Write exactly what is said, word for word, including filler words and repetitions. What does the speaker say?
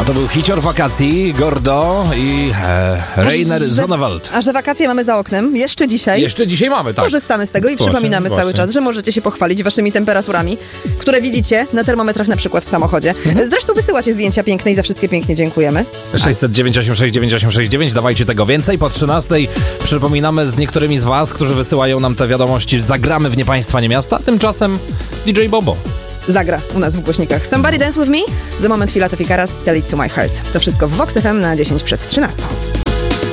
to był hicior wakacji, Gordo i e, Rainer Zonneveld. A że wakacje mamy za oknem, jeszcze dzisiaj. Jeszcze dzisiaj mamy, tak. Korzystamy z tego i Właśnie, przypominamy właśnie. cały czas, że możecie się pochwalić waszymi temperaturami, które widzicie na termometrach na przykład w samochodzie. Mhm. Zresztą wysyłacie zdjęcia piękne i za wszystkie pięknie dziękujemy. sześćset dziewięć osiem sześć dziewięć osiem sześć dziewięć, dawajcie tego więcej. Po trzynastej przypominamy z niektórymi z was, którzy wysyłają nam te wiadomości, zagramy w Nie Państwa, Nie Miasta. Tymczasem D J Bobo Zagra u nas w głośnikach Somebody Dance With Me, za moment Fila to Fikaras, Tell It To My Heart. To wszystko w Vox F M na dziesięć przed trzynastą.